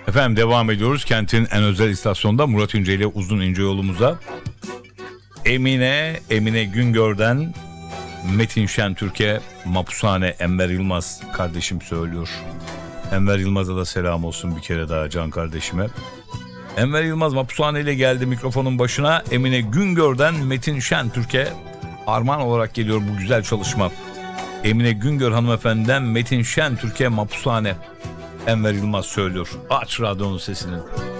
Efendim devam ediyoruz. Kentin en özel istasyonda Murat İnce ile uzun ince yolumuza. Emine Güngör'den Metin Şentürk'e Mapushane Enver Yılmaz kardeşim söylüyor. Enver Yılmaz'a da selam olsun bir kere daha can kardeşime. Enver Yılmaz Mapushane ile geldi mikrofonun başına. Emine Güngör'den Metin Şentürk'e armağan olarak geliyor bu güzel çalışma. Emine Güngör hanımefendiden Metin Şentürk'e Mapushane Enver Yılmaz söylüyor. Aç radyonun sesini.